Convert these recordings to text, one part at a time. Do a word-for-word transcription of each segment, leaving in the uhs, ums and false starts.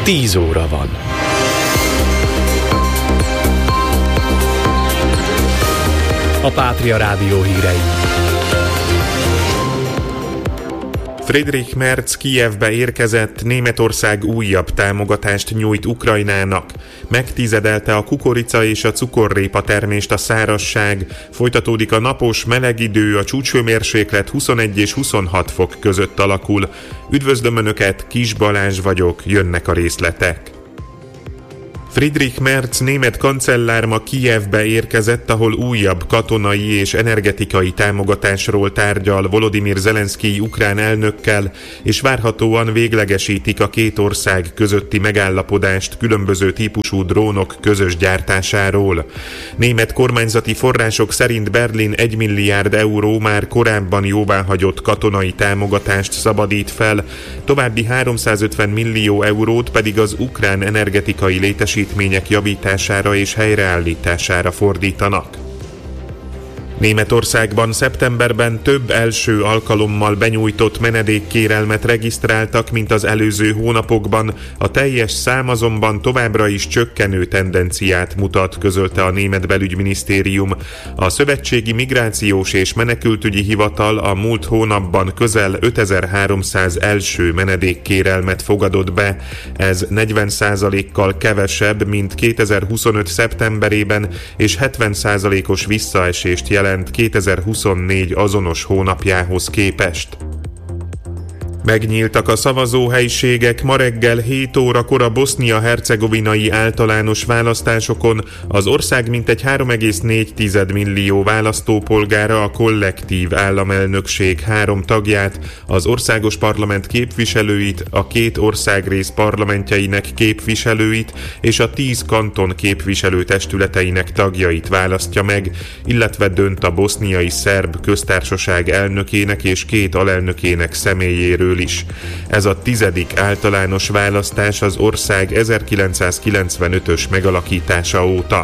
tíz óra van. A Pátria Rádió hírei. Friedrich Merz Kijevbe érkezett, Németország újabb támogatást nyújt Ukrajnának. Megtizedelte a kukorica és a cukorrépa termést a szárazság, folytatódik a napos meleg idő, a csúcshőmérséklet huszonegy és huszonhat fok között alakul. Üdvözlöm Önöket, Kis Balázs vagyok, jönnek a részletek. Friedrich Merz német kancellár ma Kijevbe érkezett, ahol újabb katonai és energetikai támogatásról tárgyal Volodymyr Zelenszkij ukrán elnökkel, és várhatóan véglegesítik a két ország közötti megállapodást különböző típusú drónok közös gyártásáról. Német kormányzati források szerint Berlin egy milliárd euró már korábban jóváhagyott katonai támogatást szabadít fel, további háromszázötven millió eurót pedig az ukrán energetikai létesítmények javítására és helyreállítására fordítanak. Németországban szeptemberben több első alkalommal benyújtott menedékkérelmet regisztráltak, mint az előző hónapokban, a teljes szám azonban továbbra is csökkenő tendenciát mutat, közölte a német belügyminisztérium. A Szövetségi Migrációs és Menekültügyi Hivatal a múlt hónapban közel ötezer-háromszáz első menedékkérelmet fogadott be, ez negyven százalékkal kevesebb, mint kétezer-huszonöt szeptemberében, és hetven százalékos visszaesést jelent kétezer-huszonnégy azonos hónapjához képest. Megnyíltak a szavazóhelyiségek ma reggel hét órakor a bosznia-hercegovinai általános választásokon. Az ország mintegy három egész négy millió választópolgára a kollektív államelnökség három tagját, az országos parlament képviselőit, a két országrész parlamentjeinek képviselőit és a tíz kanton képviselőtestületeinek tagjait választja meg, illetve dönt a boszniai szerb köztársaság elnökének és két alelnökének személyéről is. Ez a tizedik általános választás az ország ezerkilencszázkilencvenötös megalakítása óta.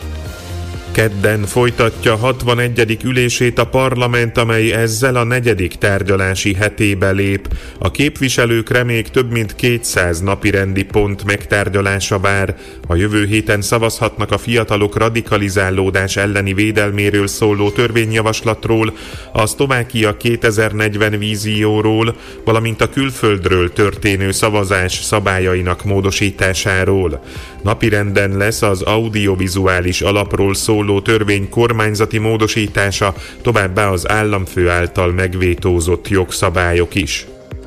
Kedden folytatja hatvanegyedik ülését a parlament, amely ezzel a negyedik tárgyalási hetébe lép. A képviselőkre még több mint kétszáz napirendi pont megtárgyalása vár. A jövő héten szavazhatnak a fiatalok radikalizálódás elleni védelméről szóló törvényjavaslatról, a Szlovákia kétezer-negyven vízióról, valamint a külföldről történő szavazás szabályainak módosításáról. Napirenden lesz az audiovizuális alapról szóló törvény kormányzati módosítása, továbbá az államfő által megvétózott jogszabályok is.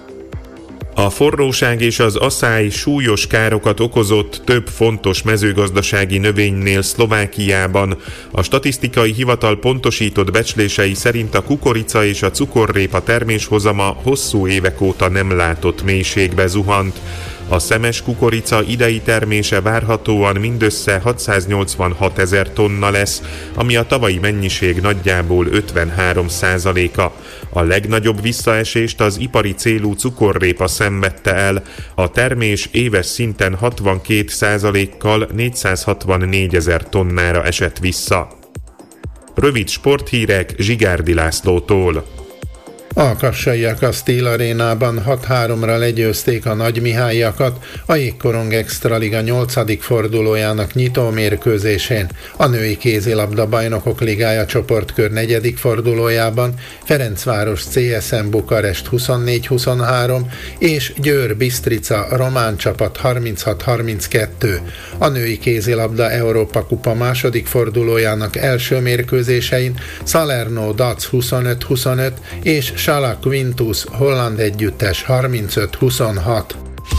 A forróság és az aszály súlyos károkat okozott több fontos mezőgazdasági növénynél Szlovákiában. A statisztikai hivatal pontosított becslései szerint a kukorica és a cukorrépa terméshozama hosszú évek óta nem látott mélységbe zuhant. A szemes kukorica idei termése várhatóan mindössze hatszáznyolcvanhat ezer tonna lesz, ami a tavalyi mennyiség nagyjából ötvenhárom százaléka. A legnagyobb visszaesést az ipari célú cukorrépa szenvedte el. A termés éves szinten hatvankét százalékkal négyszázhatvannégy ezer tonnára esett vissza. Rövid sporthírek Zsigárdi Lászlótól. A kassaiak a Steel Arénában hat háromra legyőzték a Nagymihályakat a Jégkorong Extraliga nyolcadik fordulójának nyitó mérkőzésén. A női kézilabda bajnokok ligája csoportkör negyedik fordulójában Ferencváros cé es em Bukarest huszonnégy huszonhárom és Győr Bistrica román csapat harminchat harminckettő. A női kézilabda Európa Kupa második fordulójának első mérkőzésein Salerno Dac huszonöt huszonöt és Sala Quintus holland együttes harmincöt huszonhat.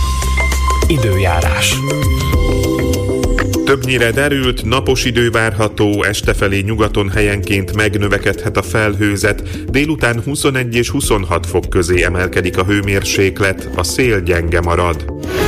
Időjárás. Többnyire derült, napos idő várható, este felé nyugaton helyenként megnövekedhet a felhőzet, délután huszonegy és huszonhat fok közé emelkedik a hőmérséklet, a szél gyenge marad.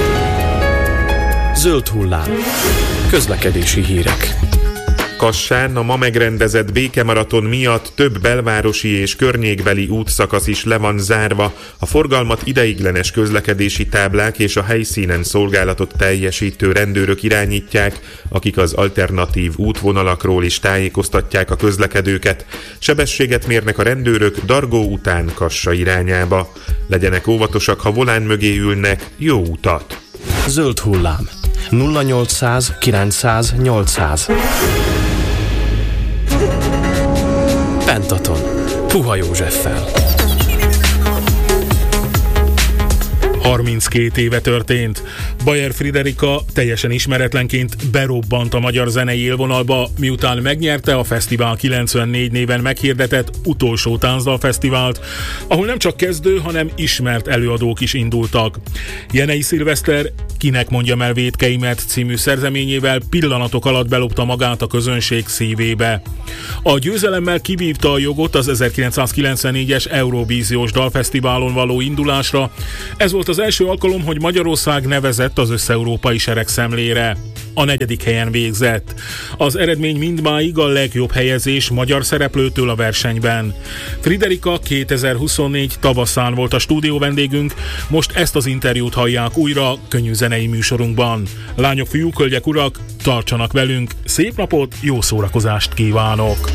Zöld hullám. Közlekedési hírek. Kassán a ma megrendezett békemaraton miatt több belvárosi és környékbeli útszakasz is le van zárva, a forgalmat ideiglenes közlekedési táblák és a helyszínen szolgálatot teljesítő rendőrök irányítják, akik az alternatív útvonalakról is tájékoztatják a közlekedőket. Sebességet mérnek a rendőrök Dargó után Kassa irányába. Legyenek óvatosak, ha volán mögé ülnek, jó utat! Zöld hullám. nulla nyolcszáz kilencszáz nyolcszáz. Pentaton. Puha Józseffel. harminckét éve történt. Bayer Friderika teljesen ismeretlenként berobbant a magyar zenei élvonalba, miután megnyerte a Fesztivál kilencvennégy néven meghirdetett utolsó táncdalfesztivált, ahol nem csak kezdő, hanem ismert előadók is indultak. Jenei Szilveszter Kinek mondjam el vétkeimet című szerzeményével pillanatok alatt belopta magát a közönség szívébe. A győzelemmel kivívta a jogot az ezerkilencszázkilencvennégyes Eurovíziós Dalfesztiválon való indulásra. Ez volt az első alkalom, hogy Magyarország nevezett az összeurópai seregszemlére. A negyedik helyen végzett. Az eredmény mindmáig a legjobb helyezés magyar szereplőtől a versenyben. Friderika kétezer-huszonnégy tavaszán volt a stúdió vendégünk, most ezt az interjút hallják újra könnyű zenei műsorunkban. Lányok, fiúk, hölgyek, urak, tartsanak velünk, szép napot, jó szórakozást kívánok!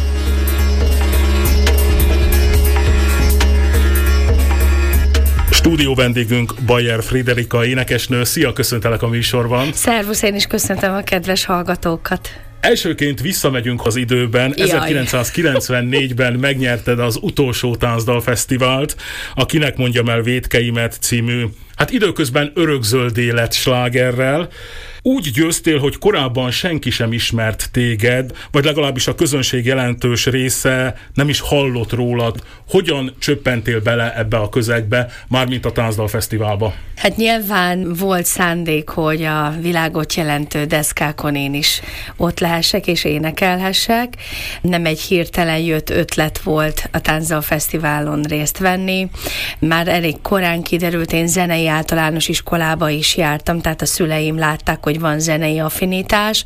Stúdió vendégünk Bayer Friderika énekesnő. Szia, köszöntelek a műsorban. Szervusz, én is köszöntöm a kedves hallgatókat. Elsőként visszamegyünk az időben. Jaj. ezerkilencszázkilencvennégyben megnyerted az utolsó táncdalfesztivált, a Kinek mondjam el vétkeimet című, hát időközben örökzöld élet slágerrel. Úgy győztél, hogy korábban senki sem ismert téged, vagy legalábbis a közönség jelentős része nem is hallott rólad. Hogyan csöppentél bele ebbe a közegbe, mármint a táncdalfesztiválba? Hát nyilván volt szándék, hogy a világot jelentő deszkákon én is ott lehessek és énekelhessek. Nem egy hirtelen jött ötlet volt a táncdalfesztiválon részt venni. Már elég korán kiderült, én zenei általános iskolába is jártam, tehát a szüleim látták, hogy van zenei affinitás.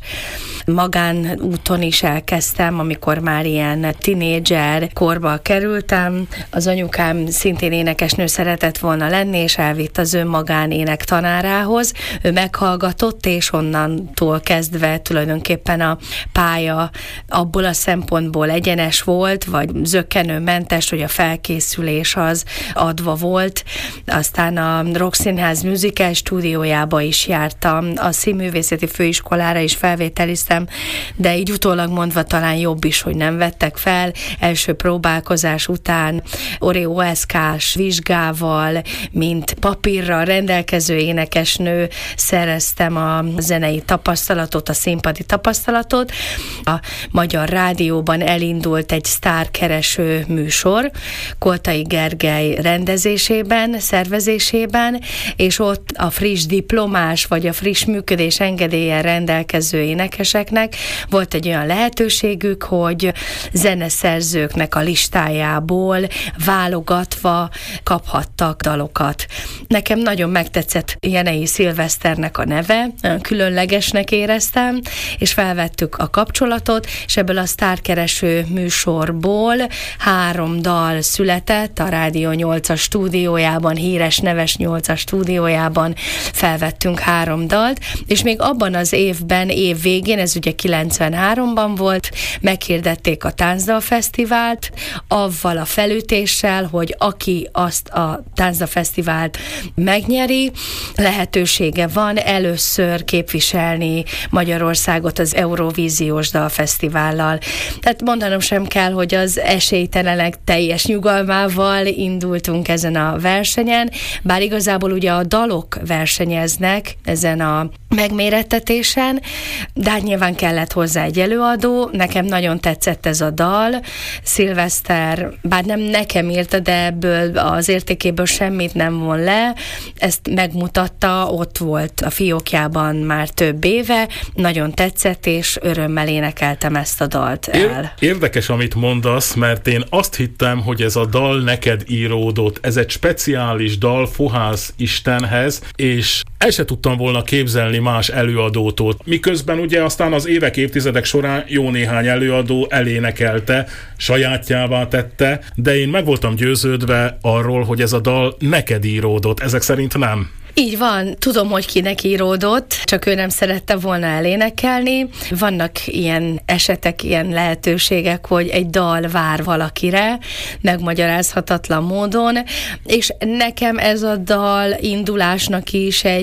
Magán úton is elkezdtem, amikor már ilyen tinédzser korba kerültem. Az anyukám szintén énekesnő szeretett volna lenni, és elvitt az ő magánének tanárához. Ő meghallgatott, és onnantól kezdve tulajdonképpen a pálya abból a szempontból egyenes volt, vagy zökkenőmentes, hogy a felkészülés az adva volt. Aztán a Rockszínház musical stúdiójába is jártam, a Színművészeti Főiskolára is felvételiztem, de így utólag mondva talán jobb is, hogy nem vettek fel. Első próbálkozás után Oré o es ká-s vizsgával, mint papírra rendelkező énekesnő szereztem a zenei tapasztalatot, a színpadi tapasztalatot. A Magyar Rádióban elindult egy sztárkereső műsor, Koltai Gergely rendezésében, szervezésében, és ott a friss diplomás, vagy a friss működés engedéllyel rendelkező énekeseknek volt egy olyan lehetőségük, hogy zeneszerzőknek a listájából válogatva kaphattak dalokat. Nekem nagyon megtetszett Jenei Szilveszternek a neve, különlegesnek éreztem, és felvettük a kapcsolatot, és ebből a sztárkereső műsorból három dal született, a Rádió nyolcas stúdiójában, híres neves nyolcas stúdiójában felvettünk három dalt, és még abban az évben, év végén, ez ugye kilencvenháromban volt, meghirdették a táncdalfesztivált, avval a felütéssel, hogy aki azt a táncdalfesztivált megnyeri, lehetősége van először képviselni Magyarországot az Eurovíziós Dalfesztivállal. Tehát mondanom sem kell, hogy az esélytelenek teljes nyugalmával indultunk ezen a versenyen, bár igazából ugye a dalok versenyeznek ezen a megmérettetésen, de hát nyilván kellett hozzá egy előadó. Nekem nagyon tetszett ez a dal. Szilveszter, bár nem nekem írta, de ebből az értékéből semmit nem von le. Ezt megmutatta, ott volt a fiókjában már több éve. Nagyon tetszett, és örömmel énekeltem ezt a dalt el. Érdekes, amit mondasz, mert én azt hittem, hogy ez a dal neked íródott. Ez egy speciális dal Fohász Istenhez, és el se tudtam volna képzelni más előadótól. Miközben ugye aztán az évek, évtizedek során jó néhány előadó elénekelte, sajátjává tette, de én meg voltam győződve arról, hogy ez a dal neked íródott. Ezek szerint nem? Így van, tudom, hogy kinek íródott, csak ő nem szerette volna elénekelni. Vannak ilyen esetek, ilyen lehetőségek, hogy egy dal vár valakire, megmagyarázhatatlan módon, és nekem ez a dal indulásnak is egy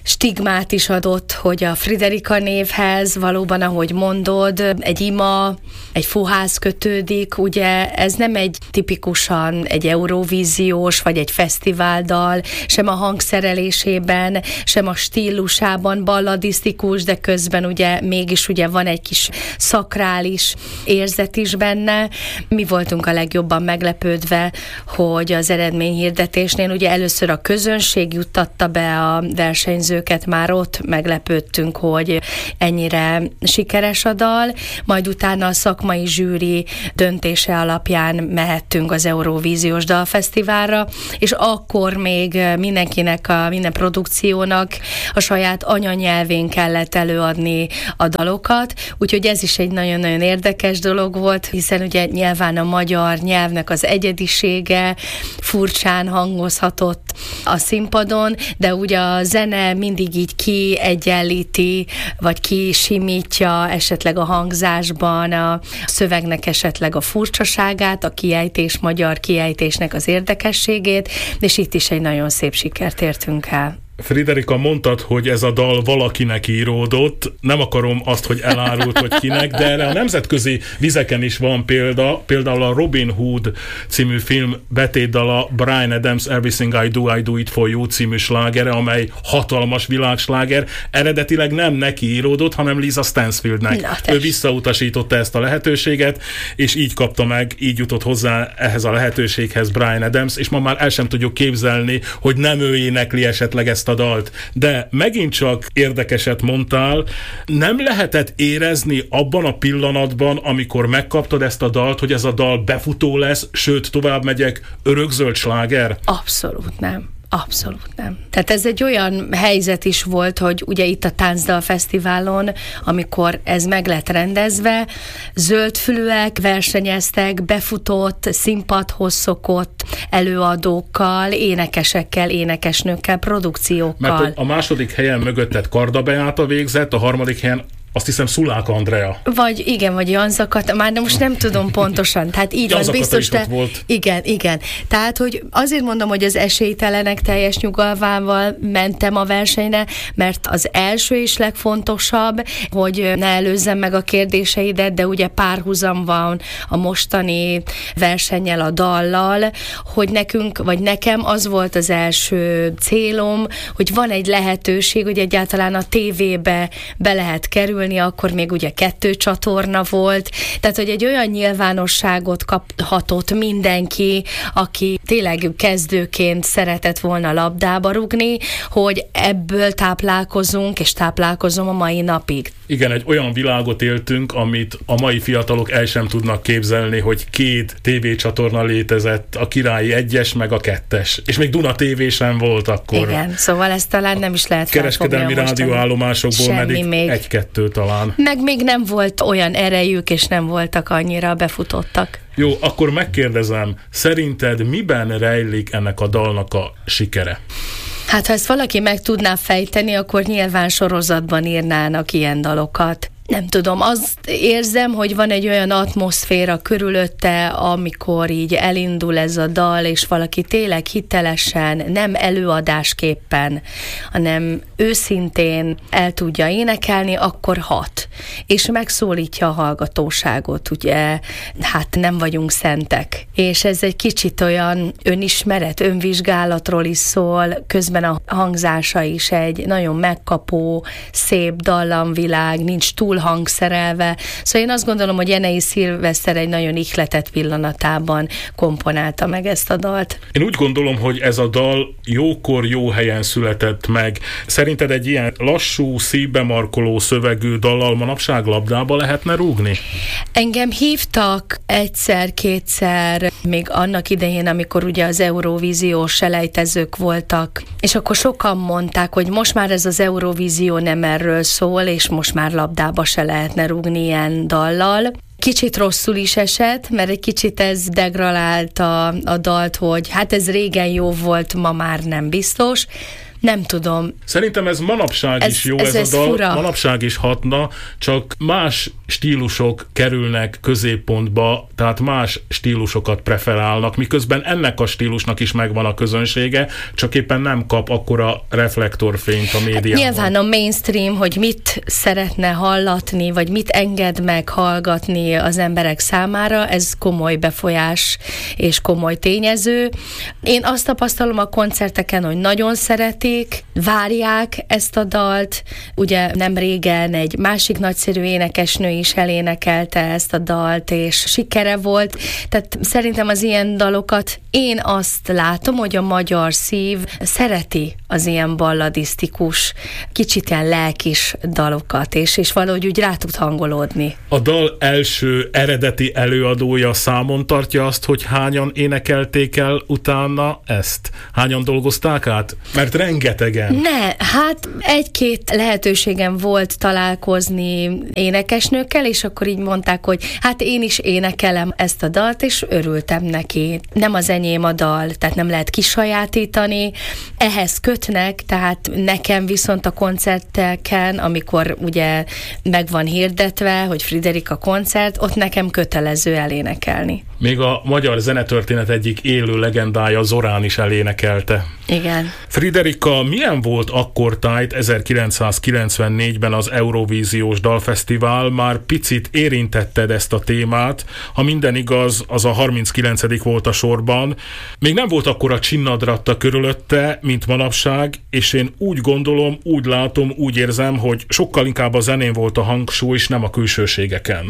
stigmát is adott, hogy a Friderika névhez valóban, ahogy mondod, egy ima, egy fohász kötődik, ugye ez nem egy tipikusan egy Eurovíziós, vagy egy fesztiváldal, sem a hangszerelésében, sem a stílusában balladisztikus, de közben ugye mégis ugye van egy kis szakrális érzet is benne. Mi voltunk a legjobban meglepődve, hogy az eredményhirdetésnél ugye először a közönség juttatta be a versenyzőket, már ott meglepődtünk, hogy ennyire sikeres a dal, majd utána a szakmai zsűri döntése alapján mehettünk az Eurovíziós Dalfesztiválra, és akkor még mindenkinek, a, minden produkciónak a saját anyanyelvén kellett előadni a dalokat, úgyhogy ez is egy nagyon-nagyon érdekes dolog volt, hiszen ugye nyilván a magyar nyelvnek az egyedisége furcsán hangozhatott a színpadon, de ugye a zene mindig így kiegyenlíti, vagy kisimítja esetleg a hangzásban a szövegnek esetleg a furcsaságát, a kiejtés, magyar kiejtésnek az érdekességét, és itt is egy nagyon szép sikert értünk el. Friderika, mondtad, hogy ez a dal valakinek íródott. Nem akarom azt, hogy elárult, hogy kinek, de erre a nemzetközi vizeken is van példa. Például a Robin Hood című film betétdala Bryan Adams Everything I Do, I Do It For You című slágere, amely hatalmas világsláger. Eredetileg nem neki íródott, hanem Lisa Stansfieldnek. Na, ő visszautasította ezt a lehetőséget, és így kapta meg, így jutott hozzá ehhez a lehetőséghez Bryan Adams, és ma már el sem tudjuk képzelni, hogy nem ő énekli esetleg ezt a dalt. De megint csak érdekeset mondtál, nem lehetett érezni abban a pillanatban, amikor megkaptad ezt a dalt, hogy ez a dal befutó lesz, sőt, tovább megyek, örökzöld sláger? Abszolút nem. Abszolút nem. Tehát ez egy olyan helyzet is volt, hogy ugye itt a Táncdal Fesztiválon, amikor ez meg lett rendezve, zöldfülűek versenyeztek, befutott, színpadhoz szokott előadókkal, énekesekkel, énekesnőkkel, produkciókkal. Mert a második helyen mögötted Karda Beáta végzett, a harmadik helyen azt hiszem Szulák Andrea. Vagy igen, vagy Janzakat, már most nem tudom pontosan. Tehát így van, biztos, de volt. Igen, igen. Tehát, hogy azért mondom, hogy az esélytelenek teljes nyugalvával mentem a versenyre, mert az első és legfontosabb, hogy ne előzzem meg a kérdéseidet, de ugye párhuzam van a mostani versennyel, a dallal, hogy nekünk, vagy nekem az volt az első célom, hogy van egy lehetőség, hogy egyáltalán a tévébe be lehet kerülni, akkor még ugye kettő csatorna volt, tehát hogy egy olyan nyilvánosságot kaphatott mindenki, aki tényleg kezdőként szeretett volna labdába rugni, hogy ebből táplálkozunk, és táplálkozom a mai napig. Igen, egy olyan világot éltünk, amit a mai fiatalok el sem tudnak képzelni, hogy két tévécsatorna létezett, a Királyi egyes, meg a kettes. És még Duna té vé sem volt akkor. Igen, szóval ezt talán nem is lehet felfogni. Kereskedelmi rádióállomásokból pedig még. egy-kettő talán. Meg még nem volt olyan erejük, és nem voltak annyira befutottak. Jó, akkor megkérdezem, szerinted miben rejlik ennek a dalnak a sikere? Hát ha ezt valaki meg tudná fejteni, akkor nyilván sorozatban írnának ilyen dalokat. Nem tudom, azt érzem, hogy van egy olyan atmoszféra körülötte, amikor így elindul ez a dal, és valaki tényleg hitelesen, nem előadásképpen, hanem őszintén el tudja énekelni, akkor hat. És megszólítja a hallgatóságot, ugye, hát nem vagyunk szentek. És ez egy kicsit olyan önismeret, önvizsgálatról is szól, közben a hangzása is egy nagyon megkapó, szép dallamvilág, nincs túl hangszerelve. Szóval én azt gondolom, hogy Jenei Szilveszter egy nagyon ihletett pillanatában komponálta meg ezt a dalt. Én úgy gondolom, hogy ez a dal jókor, jó helyen született meg. Szerinted egy ilyen lassú, szívbe markoló szövegű dallal manapság labdába lehetne rúgni? Engem hívtak egyszer-kétszer, még annak idején, amikor ugye az Eurovíziós selejtezők voltak, és akkor sokan mondták, hogy most már ez az Eurovízió nem erről szól, és most már labdába se lehetne rúgni ilyen dallal. Kicsit rosszul is esett, mert egy kicsit ez degradálta a dalt, hogy hát ez régen jó volt, ma már nem biztos, Nem tudom. Szerintem ez manapság ez, is jó, ez, ez, ez a dal, fura. Manapság is hatna, csak más stílusok kerülnek középpontba, tehát más stílusokat preferálnak, miközben ennek a stílusnak is megvan a közönsége, csak éppen nem kap akkora reflektorfényt a médiában. Nyilván a mainstream, hogy mit szeretne hallatni, vagy mit enged meg hallgatni az emberek számára, ez komoly befolyás és komoly tényező. Én azt tapasztalom a koncerteken, hogy nagyon szeretik, várják ezt a dalt. Ugye nem régen egy másik nagyszerű énekesnő is elénekelte ezt a dalt, és sikere volt. Tehát szerintem az ilyen dalokat én azt látom, hogy a magyar szív szereti az ilyen balladisztikus, kicsit ilyen lelkis dalokat, és, és valahogy úgy rá tud hangolódni. A dal első eredeti előadója számon tartja azt, hogy hányan énekelték el utána ezt? Hányan dolgozták át? Mert rengetegen. Ne, hát egy-két lehetőségem volt találkozni énekesnőkkel, és akkor így mondták, hogy hát én is énekelem ezt a dalt, és örültem neki. Nem az enyém a dal, tehát nem lehet kisajátítani. Ehhez kötnek, tehát nekem viszont a koncerteken, amikor ugye meg van hirdetve, hogy Friderika koncert, ott nekem kötelező elénekelni. Még a magyar zenetörténet egyik élő legendája, Zorán is elénekelte. Igen. Friderika, milyen volt akkortájt ezerkilencszázkilencvennégyben az Eurovíziós Dalfesztivál? Már picit érintetted ezt a témát. Ha minden igaz, az a harminckilencedik volt a sorban. Még nem volt akkora csinnadratta körülötte, mint manapság, és én úgy gondolom, úgy látom, úgy érzem, hogy sokkal inkább a zenén volt a hangsúly, és nem a külsőségeken.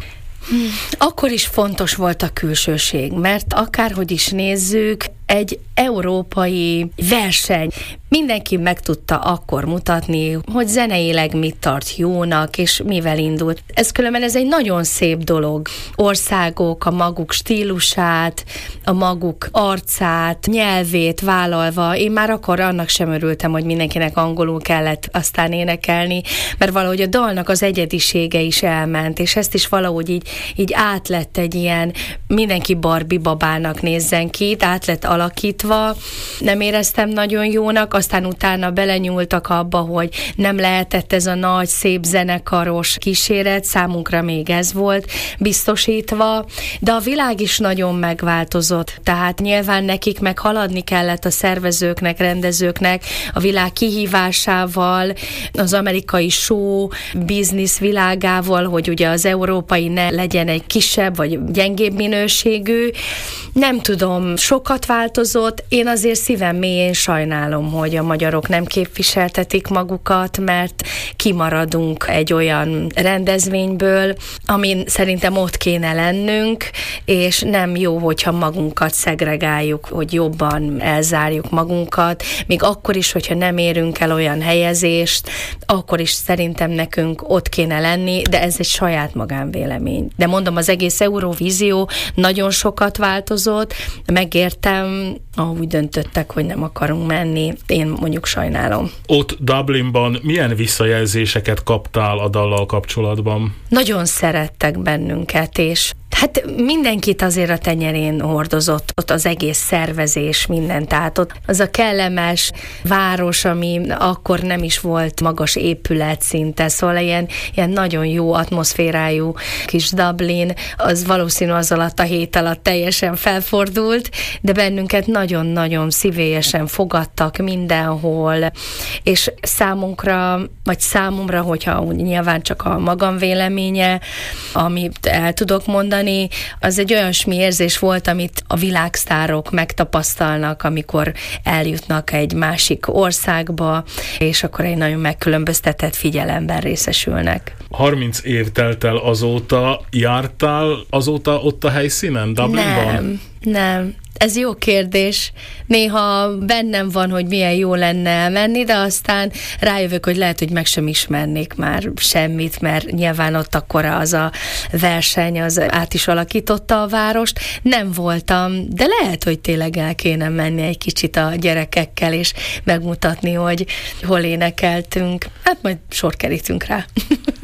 Akkor is fontos volt a külsőség, mert akárhogy is nézzük, egy európai verseny. Mindenki meg tudta akkor mutatni, hogy zeneileg mit tart jónak, és mivel indult. Ez különben ez egy nagyon szép dolog. Országok a maguk stílusát, a maguk arcát, nyelvét vállalva. Én már akkor annak sem örültem, hogy mindenkinek angolul kellett aztán énekelni, mert valahogy a dalnak az egyedisége is elment, és ezt is valahogy így, így átlett egy ilyen, mindenki Barbie babának nézzen ki, át lett alakítva. Nem éreztem nagyon jónak, aztán utána belenyúltak abba, hogy nem lehetett ez a nagy, szép zenekaros kíséret, számunkra még ez volt biztosítva, de a világ is nagyon megváltozott, tehát nyilván nekik meg haladni kellett a szervezőknek, rendezőknek a világ kihívásával, az amerikai show business világával, hogy ugye az európai ne legyen egy kisebb vagy gyengébb minőségű. Nem tudom, sokat változott, én azért szívem mélyén sajnálom, hogy a magyarok nem képviseltetik magukat, mert kimaradunk egy olyan rendezvényből, amin szerintem ott kéne lennünk, és nem jó, hogyha magunkat szegregáljuk, hogy jobban elzárjuk magunkat, még akkor is, hogyha nem érünk el olyan helyezést, akkor is szerintem nekünk ott kéne lenni, de ez egy saját magánvélemény. De mondom, az egész Eurovízió nagyon sokat változott, megértem, ahogy döntöttek, hogy nem akarunk menni, én mondjuk sajnálom. Ott Dublinban milyen visszajelzéseket kaptál a dallal kapcsolatban? Nagyon szerettek bennünket, és hát mindenkit azért a tenyerén hordozott, ott az egész szervezés, minden, tehát ott az a kellemes város, ami akkor nem is volt magas épület szinte, szóval ilyen, ilyen nagyon jó atmoszférájú kis Dublin, az valószínű az alatt a hét alatt teljesen felfordult, de bennünket nagyon-nagyon szívélyesen fogadtak mindenhol, és számunkra, vagy számomra, hogyha nyilván csak a magam véleménye, amit el tudok mondani, az egy olyasmi érzés volt, amit a világsztárok megtapasztalnak, amikor eljutnak egy másik országba, és akkor egy nagyon megkülönböztetett figyelemben részesülnek. harminc év telt el azóta, jártál azóta ott a helyszínen, Dublinban? Nem, nem. Ez jó kérdés. Néha bennem van, hogy milyen jó lenne elmenni, de aztán rájövök, hogy lehet, hogy meg sem ismernék már semmit, mert nyilván ott akkor az a verseny, az át is alakította a várost. Nem voltam, de lehet, hogy tényleg el kéne menni egy kicsit a gyerekekkel, és megmutatni, hogy hol énekeltünk. Hát majd sor kerítünk rá.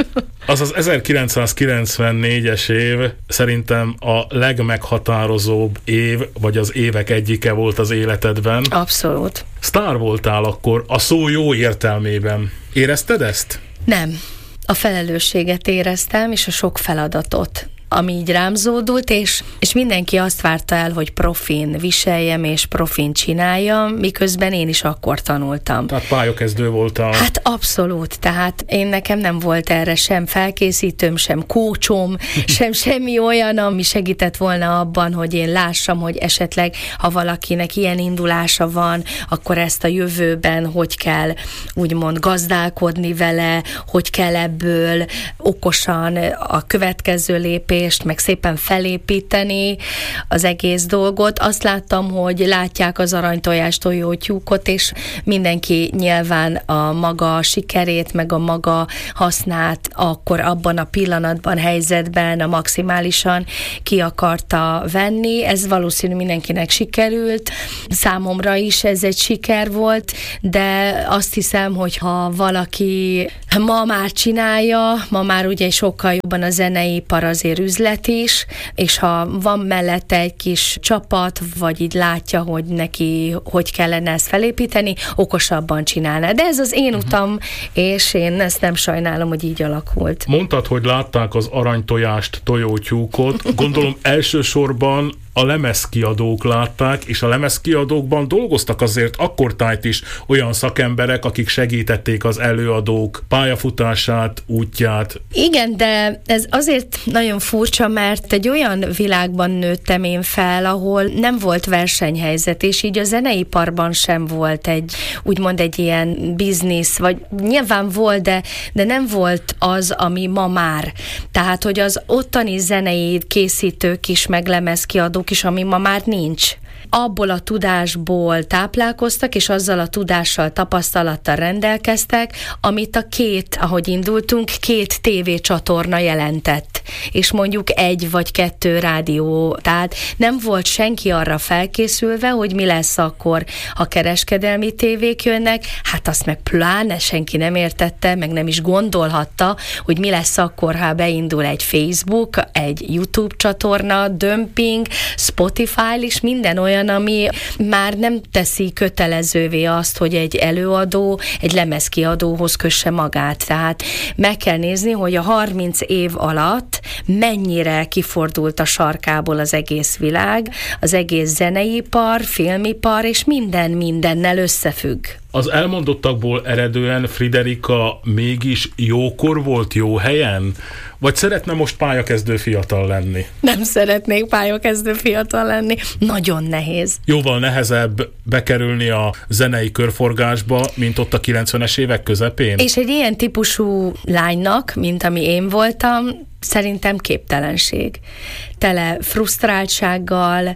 Az az ezerkilencszázkilencvennégyes év szerintem a legmeghatározóbb év, vagy az évek egyike volt az életedben. Abszolút. Sztár voltál akkor, a szó jó értelmében. Érezted ezt? Nem. A felelősséget éreztem, és a sok feladatot, ami így rám zódult, és, és mindenki azt várta el, hogy profin viseljem, és profin csináljam, miközben én is akkor tanultam. Tehát pályakezdő voltál. Hát abszolút, tehát én nekem nem volt erre sem felkészítőm, sem kócsom, sem semmi olyan, ami segített volna abban, hogy én lássam, hogy esetleg, ha valakinek ilyen indulása van, akkor ezt a jövőben hogy kell úgymond gazdálkodni vele, hogy kell ebből okosan a következő lépés, meg szépen felépíteni az egész dolgot. Azt láttam, hogy látják az aranytojás tojótyúkot, és mindenki nyilván a maga sikerét, meg a maga hasznát akkor abban a pillanatban, helyzetben a maximálisan ki akarta venni. Ez valószínű mindenkinek sikerült. Számomra is ez egy siker volt, de azt hiszem, hogy ha valaki ma már csinálja, ma már ugye sokkal jobban a zeneipar azért üzlet is, és ha van mellette egy kis csapat, vagy így látja, hogy neki hogy kellene ezt felépíteni, okosabban csinálna. De ez az én utam, és én ezt nem sajnálom, hogy így alakult. Mondtad, hogy látták az aranytojást, tojótyúkot. Gondolom elsősorban a lemezkiadók látták, és a lemezkiadókban dolgoztak azért akkortájt is olyan szakemberek, akik segítették az előadók pályafutását, útját. Igen, de ez azért nagyon furcsa, mert egy olyan világban nőttem én fel, ahol nem volt versenyhelyzet, és így a zeneiparban sem volt egy, úgymond egy ilyen biznisz, vagy nyilván volt, de, de nem volt az, ami ma már. Tehát, hogy az ottani zenei készítők is, meg lemezkiadók is, ami ma már nincs. Abból a tudásból táplálkoztak, és azzal a tudással, tapasztalattal rendelkeztek, amit a két, ahogy indultunk, két tévécsatorna jelentett, és mondjuk egy vagy kettő rádió. Tehát nem volt senki arra felkészülve, hogy mi lesz akkor, ha kereskedelmi tévék jönnek, hát azt meg pláne senki nem értette, meg nem is gondolhatta, hogy mi lesz akkor, ha beindul egy Facebook, egy YouTube csatorna, Dömping, Spotify és minden olyan, ami már nem teszi kötelezővé azt, hogy egy előadó egy lemezkiadóhoz kösse magát. Tehát meg kell nézni, hogy a harminc év alatt mennyire kifordult a sarkából az egész világ, az egész zeneipar, filmipar, és minden mindennel összefügg. Az elmondottakból eredően Friderika mégis jókor volt, jó helyen? Vagy szeretne most pályakezdő fiatal lenni? Nem szeretnék pályakezdő fiatal lenni. Nagyon nehéz. Jóval nehezebb bekerülni a zenei körforgásba, mint ott a kilencvenes évek közepén? És egy ilyen típusú lánynak, mint ami én voltam, szerintem képtelenség. Tele frusztráltsággal,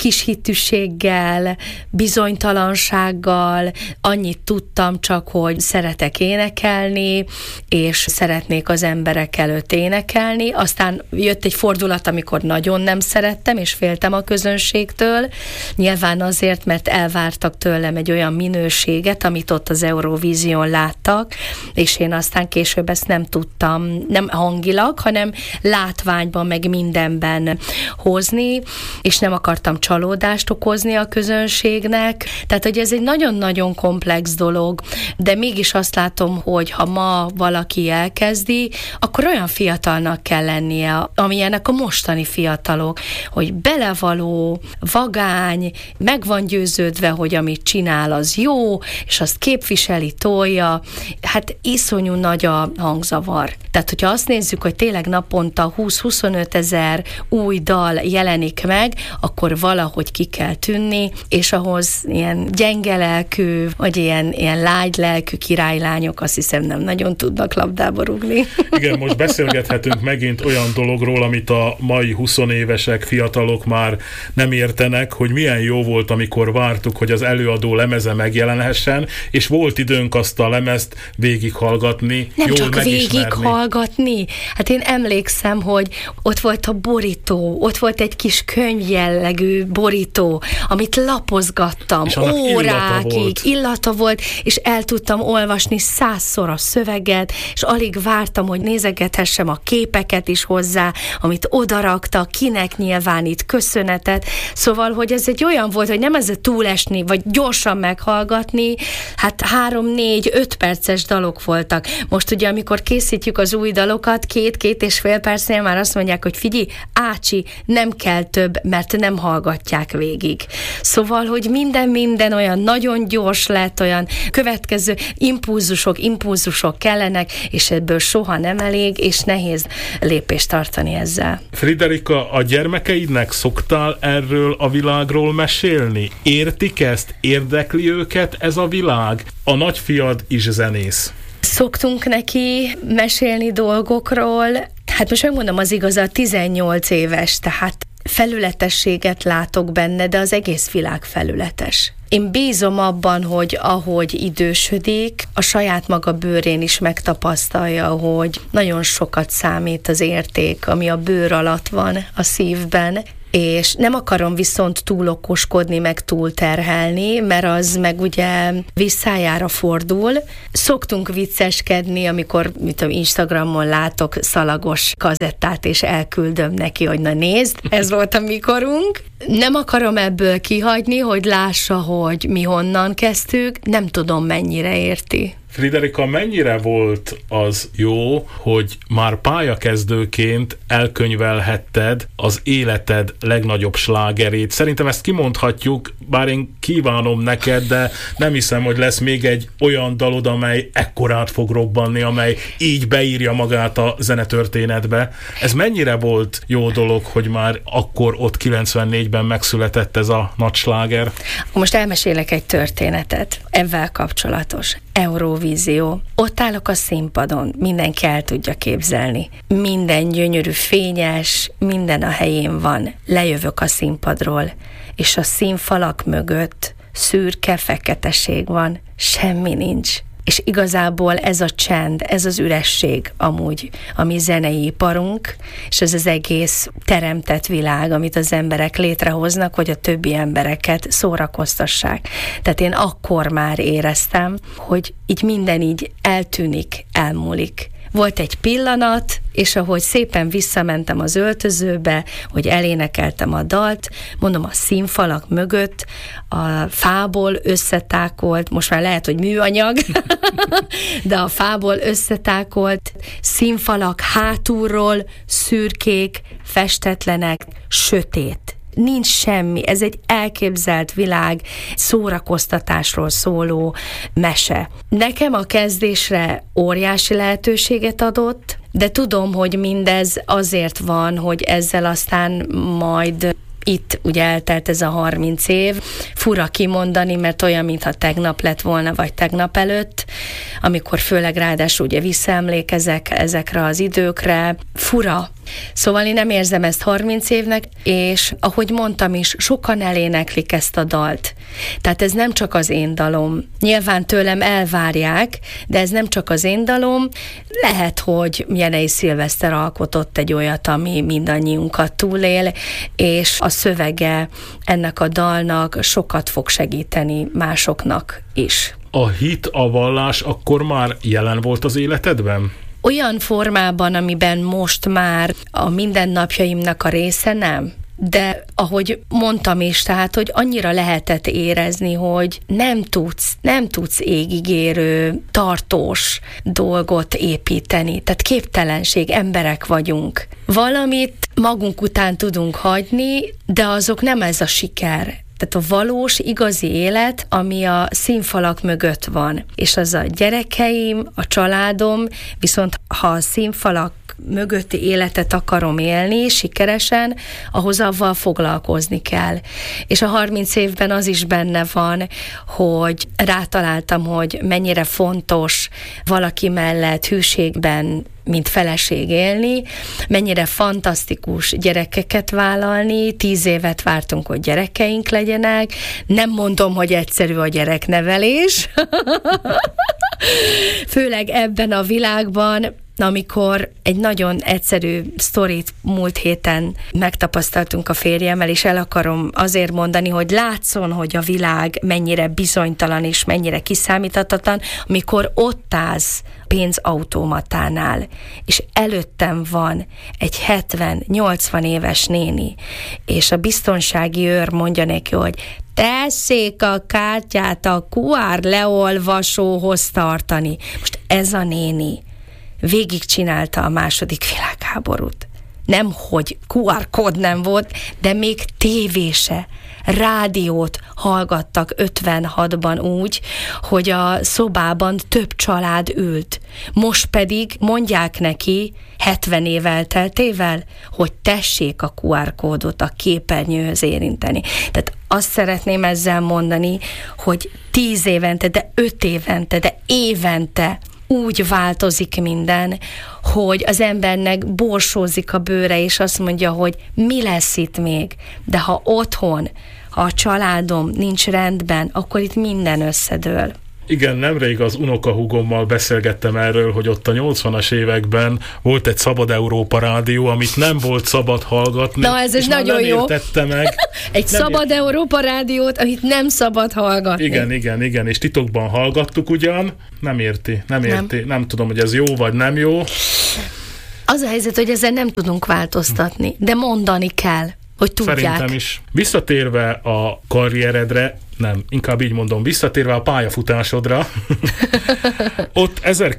kishitűséggel, bizonytalansággal, annyit tudtam csak, hogy szeretek énekelni, és szeretnék az emberek előtt énekelni. Aztán jött egy fordulat, amikor nagyon nem szerettem, és féltem a közönségtől. Nyilván azért, mert elvártak tőlem egy olyan minőséget, amit ott az Eurovízión láttak, és én aztán később ezt nem tudtam, nem hangilag, hanem látványban, meg mindenben hozni, és nem akartam csalódást okozni a közönségnek. Tehát, hogy ez egy nagyon-nagyon komplex dolog, de mégis azt látom, hogy ha ma valaki elkezdi, akkor olyan fiatalnak kell lennie, amilyenek a mostani fiatalok, hogy belevaló, vagány, meg van győződve, hogy amit csinál, az jó, és azt képviseli, tolja. Hát iszonyú nagy a hangzavar. Tehát, hogyha azt nézzük, hogy tényleg naponta húsz-huszonöt ezer új dal jelenik meg, akkor valahogy ki kell tűnni, és ahhoz ilyen gyenge lelkű, vagy ilyen, ilyen lágy lelkű királylányok azt hiszem nem nagyon tudnak labdába rúgni. Igen, most beszélgethetünk megint olyan dologról, amit a mai huszonévesek, fiatalok már nem értenek, hogy milyen jó volt, amikor vártuk, hogy az előadó lemeze megjelenhessen, és volt időnk azt a lemezt végighallgatni, nem jól csak megismerni. végighallgatni. Hát én emlékszem, hogy ott volt a borító, ott volt egy kis könyv jellegű borító, amit lapozgattam órákig, illata volt. illata volt, és el tudtam olvasni százszor a szöveget, és alig vártam, hogy nézegethessem a képeket is hozzá, amit odarakta, kinek nyilvánít köszönetet. Szóval, hogy ez egy olyan volt, hogy nem ez a túlesni, vagy gyorsan meghallgatni, hát három, négy, öt perces dalok voltak. Most ugye, amikor készítjük az új dalokat, két-két és fél percnél már azt mondják, hogy figyelj, ácsi, nem kell több, mert nem hallgatják végig. Szóval, hogy minden-minden olyan nagyon gyors lett, olyan következő impulzusok, impulzusok kellenek, és ebből soha nem elég, és nehéz lépést tartani ezzel. Friderika, a gyermekeidnek szoktál erről a világról mesélni? Értik ezt? Érdekli őket ez a világ? A nagyfiad is zenész. Szoktunk neki mesélni dolgokról. Hát most megmondom az igazat, tizennyolc éves, tehát felületességet látok benne, de az egész világ felületes. Én bízom abban, hogy ahogy idősödik, a saját maga bőrén is megtapasztalja, hogy nagyon sokat számít az érték, ami a bőr alatt van a szívben, és nem akarom viszont túl okoskodni, meg túl terhelni, mert az meg ugye visszájára fordul. Szoktunk vicceskedni, amikor mit tudom, Instagramon látok szalagos kazettát, és elküldöm neki, hogy na nézd, ez volt a mikorunk. Nem akarom ebből kihagyni, hogy lássa, hogy mi honnan kezdtük, nem tudom mennyire érti. Friderika, mennyire volt az jó, hogy már pályakezdőként elkönyvelhetted az életed legnagyobb slágerét? Szerintem ezt kimondhatjuk, bár én kívánom neked, de nem hiszem, hogy lesz még egy olyan dalod, amely ekkorát fog robbanni, amely így beírja magát a zenetörténetbe. Ez mennyire volt jó dolog, hogy már akkor ott kilencvennégyben megszületett ez a nagy sláger? Most elmesélek egy történetet, ebben kapcsolatos. Eurovízió. Ott állok a színpadon, mindenki el tudja képzelni. Minden gyönyörű, fényes, minden a helyén van. Lejövök a színpadról, és a színfalak mögött szürke feketeség van, semmi nincs. És igazából ez a csend, ez az üresség amúgy a mi zenei iparunk, és ez az egész teremtett világ, amit az emberek létrehoznak, hogy a többi embereket szórakoztassák. Tehát én akkor már éreztem, hogy így minden így eltűnik, elmúlik. Volt egy pillanat, és ahogy szépen visszamentem az öltözőbe, hogy elénekeltem a dalt, mondom, a színfalak mögött a fából összetákolt, most már lehet, hogy műanyag, de a fából összetákolt színfalak hátulról szürkék, festetlenek, sötét. Nincs semmi, ez egy elképzelt világ, szórakoztatásról szóló mese. Nekem a kezdésre óriási lehetőséget adott, de tudom, hogy mindez azért van, hogy ezzel aztán majd itt ugye eltelt ez a harminc év, fura kimondani, mert olyan, mintha tegnap lett volna, vagy tegnap előtt, amikor főleg ráadásul ugye visszaemlékezek ezekre az időkre, fura. Szóval én nem érzem ezt harminc évnek, és ahogy mondtam is, sokan eléneklik ezt a dalt. Tehát ez nem csak az én dalom. Nyilván tőlem elvárják, de ez nem csak az én dalom. Lehet, hogy Jenei Szilveszter alkotott egy olyat, ami mindannyiunkat túlél, és a szövege ennek a dalnak sokat fog segíteni másoknak is. A hit, a vallás akkor már jelen volt az életedben? Olyan formában, amiben most már a mindennapjaimnak a része nem. De ahogy mondtam is, tehát, hogy annyira lehetett érezni, hogy nem tudsz, nem tudsz égigérő, tartós dolgot építeni. Tehát képtelenség, emberek vagyunk. Valamit magunk után tudunk hagyni, de azok nem ez a siker. Tehát a valós, igazi élet, ami a színfalak mögött van. És az a gyerekeim, a családom, viszont ha a színfalak mögötti életet akarom élni sikeresen, ahhoz avval foglalkozni kell. És a harminc évben az is benne van, hogy rátaláltam, hogy mennyire fontos valaki mellett hűségben, mint feleség élni, mennyire fantasztikus gyerekeket vállalni, tíz évet vártunk, hogy gyerekeink legyenek, nem mondom, hogy egyszerű a gyereknevelés, főleg ebben a világban, Na, amikor egy nagyon egyszerű sztorit múlt héten megtapasztaltunk a férjemmel, és el akarom azért mondani, hogy látszon, hogy a világ mennyire bizonytalan és mennyire kiszámíthatatlan, amikor ott állsz pénzautomatánál, és előttem van egy hetven-nyolcvan éves néni, és a biztonsági őr mondja neki, hogy tessék a kártyát a kú ár leolvasóhoz tartani. Most ez a néni végigcsinálta a második világháborút. Nem, hogy kú ár kód nem volt, de még tévése, rádiót hallgattak ötvenhatban úgy, hogy a szobában több család ült. Most pedig mondják neki hetven év elteltével, hogy tessék a kú ár kódot a képernyőhöz érinteni. Tehát azt szeretném ezzel mondani, hogy tíz évente, de öt évente, de évente úgy változik minden, hogy az embernek borsózik a bőre, és azt mondja, hogy mi lesz itt még. De ha otthon, ha a családom nincs rendben, akkor itt minden összedől. Igen, nemrég az unokahúgommal beszélgettem erről, hogy ott a nyolcvanas években volt egy Szabad Európa rádió, amit nem volt szabad hallgatni. Na, ez is nagyon nem jó. Értette meg. Egy nem Szabad ért... Európa rádiót, amit nem szabad hallgatni. Igen, igen, igen, és titokban hallgattuk ugyan, nem érti, nem érti, nem, nem tudom, hogy ez jó vagy nem jó. Az a helyzet, hogy ezzel nem tudunk változtatni, de mondani kell, hogy tudják. Szerintem is. Visszatérve a karrieredre, nem, inkább így mondom, visszatérve a pályafutásodra, ott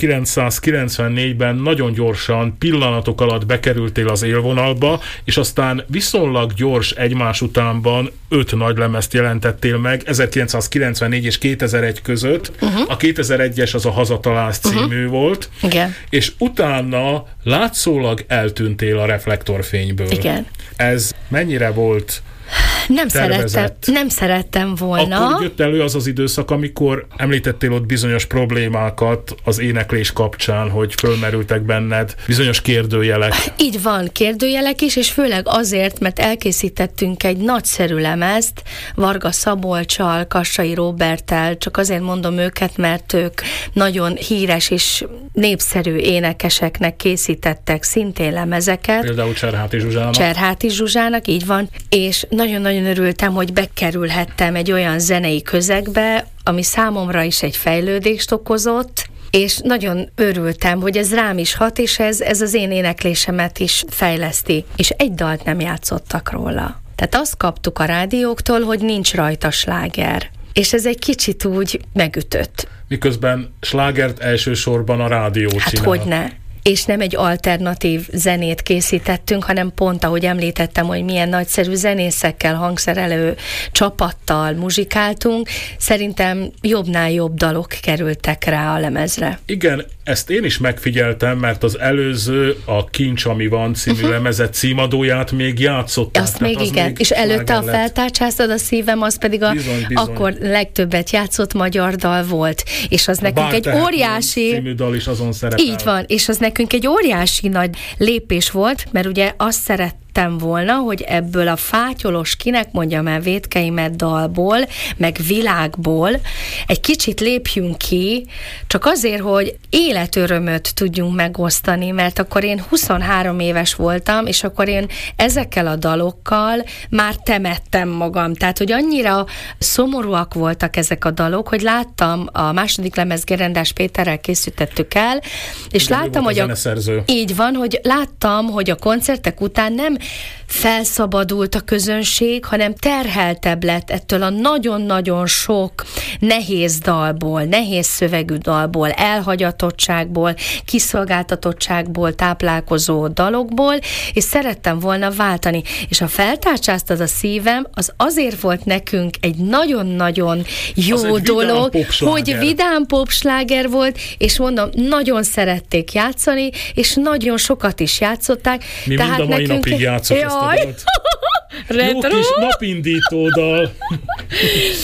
ezerkilencszázkilencvennégyben nagyon gyorsan, pillanatok alatt bekerültél az élvonalba, és aztán viszonylag gyors egymás utánban öt nagylemezt jelentettél meg, ezerkilencszázkilencvennégy és kétezer-egy között. Uh-huh. A kétezer-egyes az a Hazatalálsz című uh-huh. volt, igen. És utána látszólag eltűntél a reflektorfényből. Igen. Ez mennyire volt Nem szerettem, nem szerettem volna. Akkor jött elő az az időszak, amikor említettél ott bizonyos problémákat az éneklés kapcsán, hogy fölmerültek benned bizonyos kérdőjelek. Így van, kérdőjelek is, és főleg azért, mert elkészítettünk egy nagyszerű lemezt Varga Szabolccsal, Kassai Róberttel, csak azért mondom őket, mert ők nagyon híres és népszerű énekeseknek készítettek szintén lemezeket. Például Cserháti Zsuzsának. Cserháti Zsuzsának, így van, és nagyon-nagyon örültem, hogy bekerülhettem egy olyan zenei közegbe, ami számomra is egy fejlődést okozott, és nagyon örültem, hogy ez rám is hat, és ez, ez az én éneklésemet is fejleszti. És egy dalt nem játszottak róla. Tehát azt kaptuk a rádióktól, hogy nincs rajta sláger. És ez egy kicsit úgy megütött. Miközben slágert elsősorban a rádió csinál. Hát hogyne. És nem egy alternatív zenét készítettünk, hanem pont, ahogy említettem, hogy milyen nagyszerű zenészekkel, hangszerelő csapattal muzsikáltunk, szerintem jobbnál jobb dalok kerültek rá a lemezre. Igen, ezt én is megfigyeltem, mert az előző, a Kincs, ami van című uh-huh. lemezet címadóját még játszották. Azt még az igen, még és előtte a Feltárcsáztad a szívem, az pedig a bizony, bizony. Akkor legtöbbet játszott magyar dal volt, és az a nekünk egy óriási... című dal is azon szerepel. Így van, és az nekünk egy óriási nagy lépés volt, mert ugye azt szeret volna, hogy ebből a fátyolos, kinek mondjam el, vétkeimet dalból, meg világból egy kicsit lépjünk ki, csak azért, hogy életörömöt tudjunk megosztani, mert akkor én huszonhárom éves voltam, és akkor én ezekkel a dalokkal már temettem magam. Tehát, hogy annyira szomorúak voltak ezek a dalok, hogy láttam, a második lemez Gerendás Péterrel készítettük el, és igen, láttam, hogy a, így van, hogy láttam, hogy a koncertek után nem felszabadult a közönség, hanem terheltebb lett ettől a nagyon-nagyon sok nehéz dalból, nehéz szövegű dalból, elhagyatottságból, kiszolgáltatottságból táplálkozó dalokból, és szerettem volna váltani. És a Feltárcsáztad a szívem, az azért volt nekünk egy nagyon-nagyon jó dolog, hogy vidám popsláger volt, és mondom, nagyon szerették játszani, és nagyon sokat is játszották. Mi tehát mind a mai nekünk... napig játszok ezt a dalt. Jó kis napindító dal.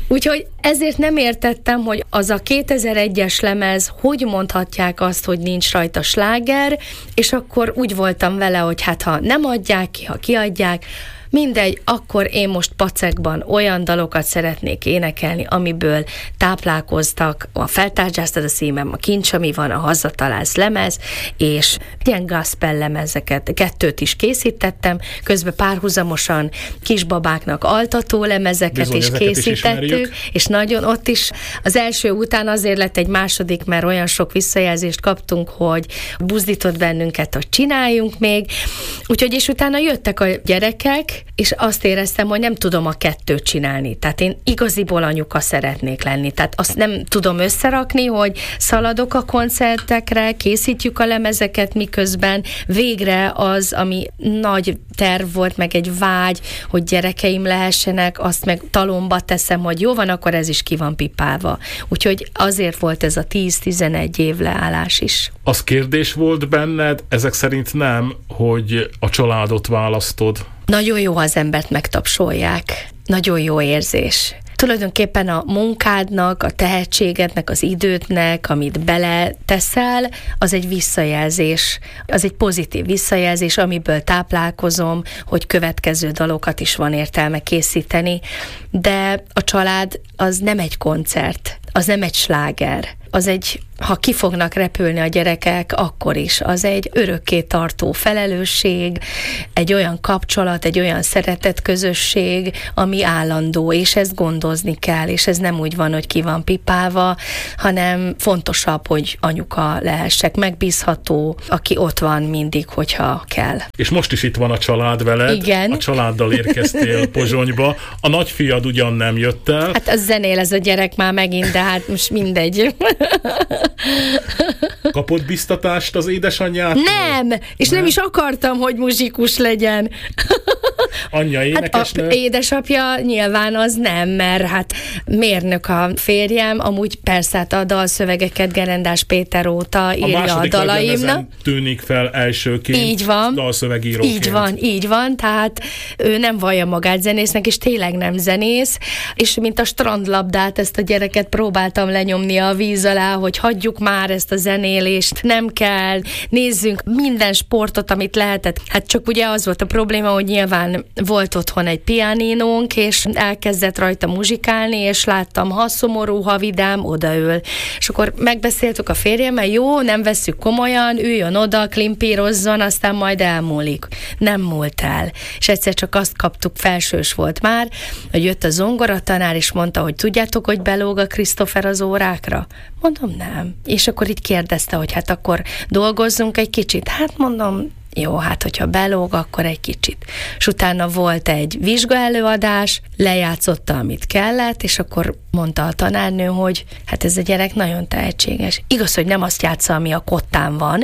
Úgyhogy ezért nem értettem, hogy az a kétezer-egyes lemez, hogy mondhatják azt, hogy nincs rajta sláger, és akkor úgy voltam vele, hogy hát ha nem adják ki, ha kiadják, mindegy, akkor én most pacekban olyan dalokat szeretnék énekelni, amiből táplálkoztak a Feltárgyáztad a szívem, a Kincs, ami van, a Hazatalálsz lemez, és ilyen gospel lemezeket, kettőt is készítettem, közben párhuzamosan kisbabáknak altató lemezeket Bizony, is készítettük, is és nagyon ott is az első után azért lett egy második, mert olyan sok visszajelzést kaptunk, hogy buzdított bennünket, hogy csináljunk még, úgyhogy és utána jöttek a gyerekek, és azt éreztem, hogy nem tudom a kettőt csinálni. Tehát én igaziból anyuka szeretnék lenni. Tehát azt nem tudom összerakni, hogy szaladok a koncertekre, készítjük a lemezeket, miközben végre az, ami nagy terv volt, meg egy vágy, hogy gyerekeim lehessenek, azt meg talomba teszem, hogy jó van, akkor ez is ki van pipálva. Úgyhogy azért volt ez a tíz-tizenegy év leállás is. Az kérdés volt benned, ezek szerint nem, hogy a családot választod? Nagyon jó, ha az embert megtapsolják. Nagyon jó érzés. Tulajdonképpen a munkádnak, a tehetségednek, az idődnek, amit beleteszel, az egy visszajelzés, az egy pozitív visszajelzés, amiből táplálkozom, hogy következő dalokat is van értelme készíteni, de a család az nem egy koncert, az nem egy sláger, az egy, ha ki fognak repülni a gyerekek, akkor is. Az egy örökké tartó felelősség, egy olyan kapcsolat, egy olyan szeretetközösség, ami állandó, és ezt gondozni kell, és ez nem úgy van, hogy ki van pipálva, hanem fontosabb, hogy anyuka lehessek, megbízható, aki ott van mindig, hogyha kell. És most is itt van a család veled. Igen. A családdal érkeztél Pozsonyba. A nagyfiad ugyan nem jött el. Hát az zenél ez a gyerek már megint, de hát most mindegy. Kapott biztatást az édesanyjától? Nem, és nem, nem is akartam, hogy muzsikus legyen. Anyja énekesnő? Hát a édesapja nyilván az nem, mert hát mérnök a férjem, amúgy persze hát a dalszövegeket Gerendás Péter óta írja a, a dalaimnak. Tűnik fel elsőként. Így van. Dalszövegíróként. Így van, így van, tehát ő nem vallja magát zenésznek, és tényleg nem zenész, és mint a strandlabdát, ezt a gyereket próbáltam lenyomni a víz alá, hogy hagyjuk már ezt a zenélést, nem kell, nézzünk minden sportot, amit lehetett. Hát csak ugye az volt a probléma, hogy nyilván volt otthon egy pianinónk, és elkezdett rajta muzsikálni, és láttam, ha szomorú, ha vidám, odaül. És akkor megbeszéltük a férjemmel, jó, nem vesszük komolyan, üljön oda, klimpírozzon, aztán majd elmúlik. Nem múlt el. És egyszer csak azt kaptuk, felsős volt már, hogy jött a zongoratanár, és mondta, hogy tudjátok, hogy belóg a Christopher az órákra? Mondom, nem. És akkor így kérdezte, hogy hát akkor dolgozzunk egy kicsit. Hát mondom, jó, hát hogyha belóg, akkor egy kicsit. És utána volt egy vizsgaelőadás, lejátszotta, amit kellett, és akkor mondta a tanárnő, hogy hát ez a gyerek nagyon tehetséges. Igaz, hogy nem azt játsza, ami a kottán van.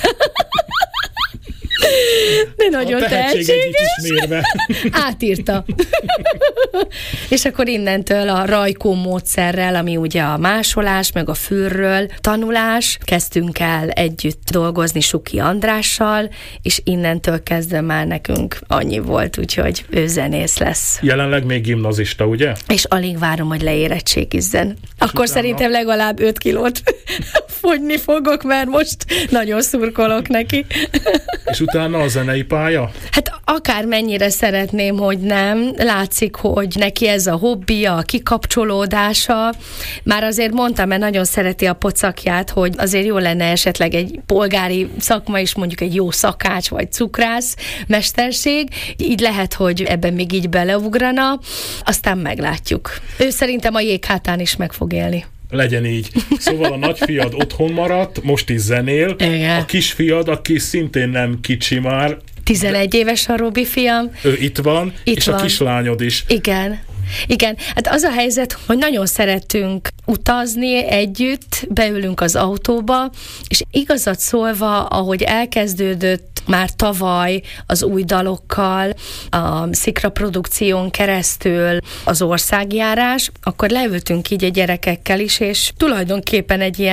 De nagyon a tehetséges. Átírta. És akkor innentől a Rajkó módszerrel, ami ugye a másolás, meg a fűrről tanulás, kezdtünk el együtt dolgozni Suki Andrással, és innentől kezdve már nekünk annyi volt, úgyhogy ő zenész lesz. Jelenleg még gimnazista, ugye? És alig várom, hogy leérettségizzen. Akkor utána... szerintem legalább öt kilót fogyni fogok, mert most nagyon szurkolok neki. És utána a zenei pálya? Hát akármennyire szeretném, hogy nem. Látszik, hogy neki ez a hobbija, a kikapcsolódása. Már azért mondtam, mert nagyon szereti a pocakját, hogy azért jó lenne esetleg egy polgári szakma is, mondjuk egy jó szakács vagy cukrász mesterség. Így lehet, hogy ebben még így beleugrana. Aztán meglátjuk. Ő szerintem a jéghátán is meg fog élni. Legyen így. Szóval a nagyfiad otthon maradt, most is zenél. Igen. A kisfiad, aki szintén nem kicsi már. tizenegy éves a Robi fiam. Ő itt van, itt és van. A kislányod is. Igen. Igen, hát az a helyzet, hogy nagyon szeretünk utazni együtt, beülünk az autóba, és igazat szólva, ahogy elkezdődött már tavaly az új dalokkal, a Szikra produkción keresztül az országjárás, akkor leültünk így a gyerekekkel is, és tulajdonképpen egy ilyen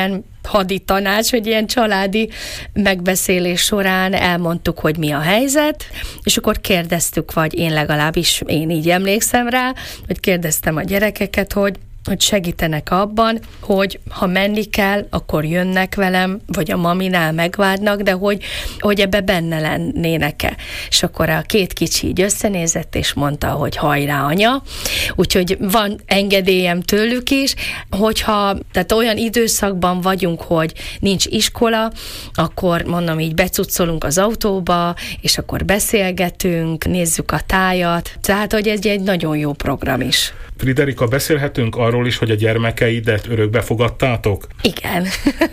hadi tanács, hogy ilyen családi megbeszélés során elmondtuk, hogy mi a helyzet, és akkor kérdeztük, vagy én legalábbis, én így emlékszem rá, hogy kérdeztem a gyerekeket, hogy hogy segítenek abban, hogy ha menni kell, akkor jönnek velem, vagy a maminál megvárnak, de hogy, hogy ebbe benne lennének-e. És akkor a két kicsi így összenézett, és mondta, hogy hajrá, anya. Úgyhogy van engedélyem tőlük is, hogyha tehát olyan időszakban vagyunk, hogy nincs iskola, akkor mondom így becuccolunk az autóba, és akkor beszélgetünk, nézzük a tájat. Tehát, hogy ez egy nagyon jó program is. Friderika, beszélhetünk arról is, hogy a gyermekeidet örökbe fogadtátok? Igen.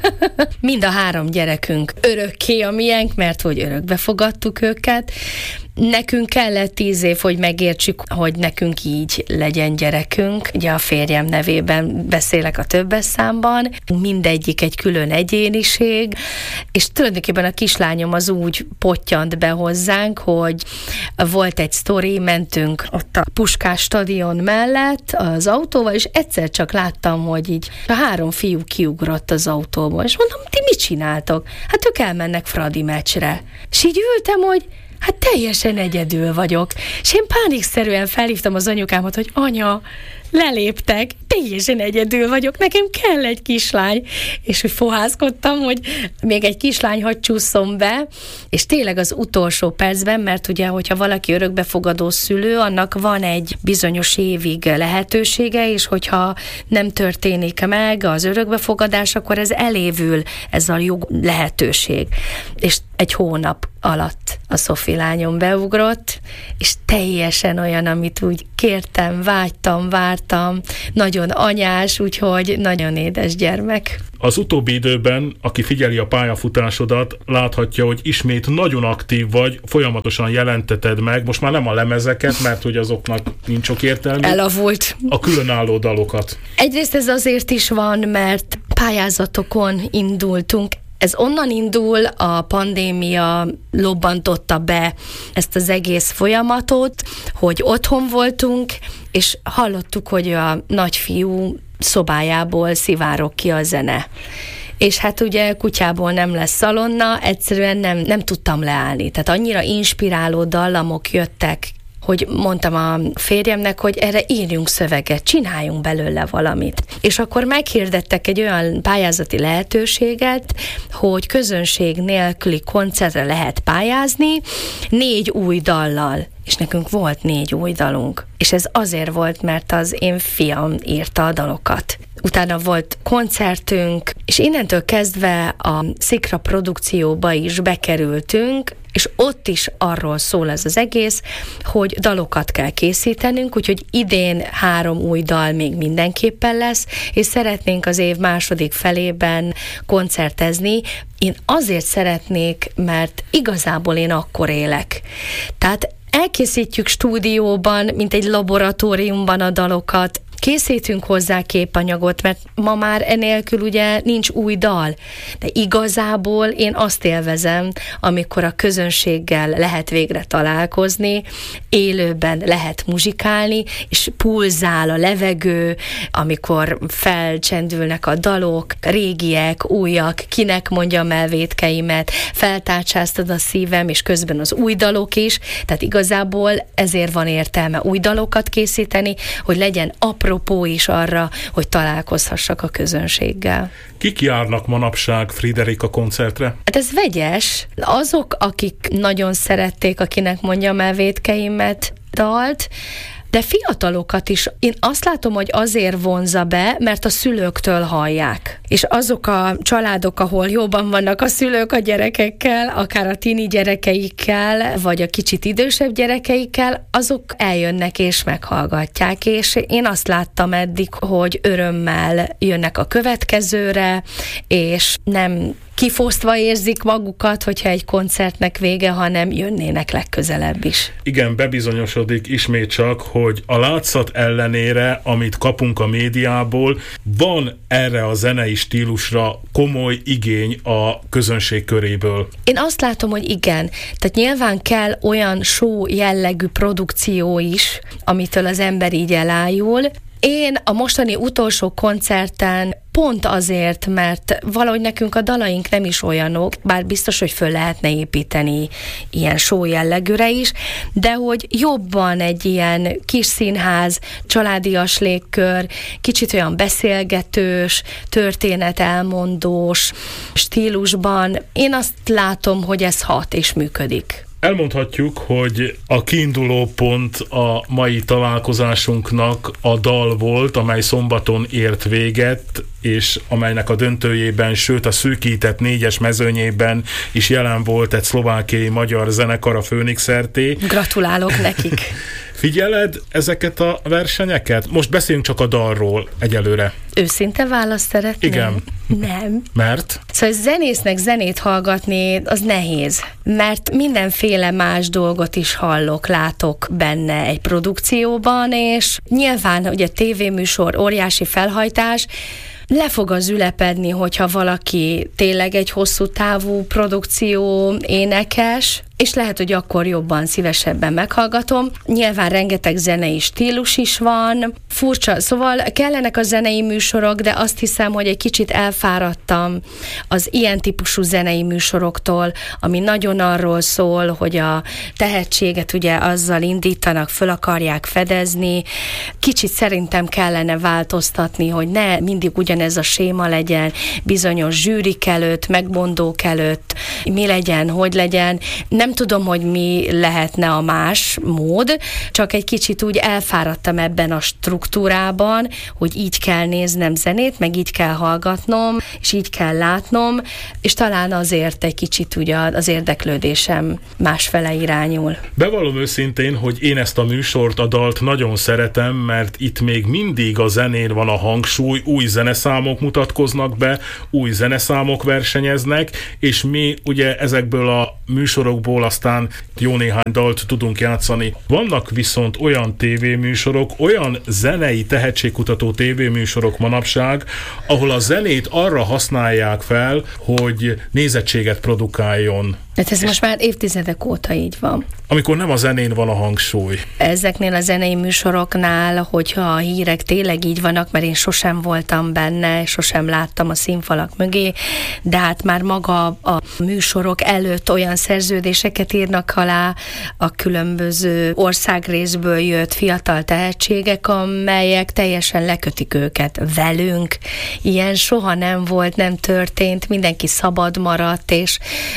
Mind a három gyerekünk örökké a miénk, mert hogy örökbe fogadtuk őket. Nekünk kellett tíz év, hogy megértsük, hogy nekünk így legyen gyerekünk. Ugye a férjem nevében beszélek a többes számban. Mindegyik egy külön egyéniség, és tulajdonképpen a kislányom az úgy pottyant be hozzánk, hogy volt egy sztori, mentünk ott a Puskás stadion mellett az autóval, és egyszer csak láttam, hogy így a három fiú kiugrott az autóból, és mondom, ti mit csináltok? Hát ők elmennek Fradi meccsre. És így ültem, hogy hát teljesen egyedül vagyok. És én pánikszerűen felhívtam az anyukámat, hogy anya, leléptek, teljesen egyedül vagyok, nekem kell egy kislány. És hogy fohászkodtam, hogy még egy kislány hadd csúszom be, és tényleg az utolsó percben, mert ugye, hogyha valaki örökbefogadó szülő, annak van egy bizonyos évig lehetősége, és hogyha nem történik meg az örökbefogadás, akkor ez elévül, ez a jog lehetőség. És egy hónap alatt a Szofi lányom beugrott, és teljesen olyan, amit úgy kértem, vágytam, vártam, nagyon anyás, úgyhogy nagyon édes gyermek. Az utóbbi időben, aki figyeli a pályafutásodat, láthatja, hogy ismét nagyon aktív vagy, folyamatosan jelenteted meg, most már nem a lemezeket, mert hogy azoknak nincs sok értelme. Elavult. A különálló dalokat. Egyrészt ez azért is van, mert pályázatokon indultunk. Ez onnan indul, a pandémia lobbantotta be ezt az egész folyamatot, hogy otthon voltunk, és hallottuk, hogy a nagyfiú szobájából szivárog ki a zene. És hát ugye kutyából nem lesz szalonna, egyszerűen nem, nem tudtam leállni. Tehát annyira inspiráló dallamok jöttek, hogy mondtam a férjemnek, hogy erre írjunk szöveget, csináljunk belőle valamit. És akkor meghirdettek egy olyan pályázati lehetőséget, hogy közönség nélküli koncertre lehet pályázni, négy új dallal. És nekünk volt négy új dalunk. És ez azért volt, mert az én fiam írta a dalokat. Utána volt koncertünk, és innentől kezdve a Szikra produkcióba is bekerültünk, és ott is arról szól ez az egész, hogy dalokat kell készítenünk, úgyhogy idén három új dal még mindenképpen lesz, és szeretnénk az év második felében koncertezni. Én azért szeretnék, mert igazából én akkor élek. Tehát elkészítjük stúdióban, mint egy laboratóriumban a dalokat, készítünk hozzá képanyagot, mert ma már enélkül ugye nincs új dal. De igazából én azt élvezem, amikor a közönséggel lehet végre találkozni, élőben lehet muzsikálni, és pulzál a levegő, amikor felcsendülnek a dalok, régiek, újak, kinek mondjam el vétkeimet, feltárcsáztad a szívem, és közben az új dalok is, tehát igazából ezért van értelme új dalokat készíteni, hogy legyen apropó is arra, hogy találkozhassak a közönséggel. Kik járnak manapság Friderika koncertre? Hát ez vegyes. Azok, akik nagyon szerették, akinek mondjam el vétkeimet, dalt, de fiatalokat is én azt látom, hogy azért vonza be, mert a szülőktől hallják. És azok a családok, ahol jobban vannak a szülők a gyerekekkel, akár a tini gyerekeikkel, vagy a kicsit idősebb gyerekeikkel, azok eljönnek és meghallgatják. És én azt láttam eddig, hogy örömmel jönnek a következőre, és nem kifosztva érzik magukat, hogyha egy koncertnek vége, hanem jönnének legközelebb is. Igen, bebizonyosodik ismét csak, hogy a látszat ellenére, amit kapunk a médiából, van erre a zenei stílusra komoly igény a közönség köréből. Én azt látom, hogy igen. Tehát nyilván kell olyan show jellegű produkció is, amitől az ember így elájul, Én a mostani utolsó koncerten pont azért, mert valahogy nekünk a dalaink nem is olyanok, bár biztos, hogy föl lehetne építeni ilyen show jellegűre is, de hogy jobban egy ilyen kis színház, családias légkör, kicsit olyan beszélgetős, történet elmondós stílusban. Én azt látom, hogy ez hat és működik. Elmondhatjuk, hogy a kiinduló pont a mai találkozásunknak a dal volt, amely szombaton ért véget, és amelynek a döntőjében, sőt a szűkített négyes mezőnyében is jelen volt egy szlovákiai magyar zenekar, a Főnix er té. Gratulálok nekik! Figyeled ezeket a versenyeket? Most beszéljünk csak a dalról egyelőre. Őszinte választ szeretném? Igen. Nem. Mert? Szóval zenésznek zenét hallgatni, az nehéz. Mert mindenféle más dolgot is hallok, látok benne egy produkcióban, és nyilván ugye tévéműsor, óriási felhajtás, le fog az ülepedni, hogyha valaki tényleg egy hosszú távú produkció énekes, és lehet, hogy akkor jobban, szívesebben meghallgatom. Nyilván rengeteg zenei stílus is van, furcsa, szóval kellenek a zenei műsorok, de azt hiszem, hogy egy kicsit elfáradtam az ilyen típusú zenei műsoroktól, ami nagyon arról szól, hogy a tehetséget ugye azzal indítanak, föl akarják fedezni. Kicsit szerintem kellene változtatni, hogy ne mindig ugyanez a séma legyen, bizonyos zsűrik előtt, megmondók előtt, mi legyen, hogy legyen. Nem Nem tudom, hogy mi lehetne a más mód, csak egy kicsit úgy elfáradtam ebben a struktúrában, hogy így kell néznem zenét, meg így kell hallgatnom, és így kell látnom, és talán azért egy kicsit ugye az érdeklődésem másfele irányul. Bevallom őszintén, hogy én ezt a műsort, a dalt nagyon szeretem, mert itt még mindig a zenén van a hangsúly, új zeneszámok mutatkoznak be, új zeneszámok versenyeznek, és mi ugye ezekből a műsorokból aztán jó néhány dalt tudunk játszani. Vannak viszont olyan tévéműsorok, olyan zenei tehetségkutató tévéműsorok manapság, ahol a zenét arra használják fel, hogy nézettséget produkáljon. Hát ez most már évtizedek óta így van. Amikor nem a zenén van a hangsúly. Ezeknél a zenei műsoroknál, hogyha a hírek tényleg így vannak, mert én sosem voltam benne, sosem láttam a színfalak mögé, de hát már maga a műsorok előtt olyan szerződéseket írnak alá a különböző országrészből jött fiatal tehetségek, amelyek teljesen lekötik őket velünk. Ilyen soha nem volt, nem történt, mindenki szabad maradt, és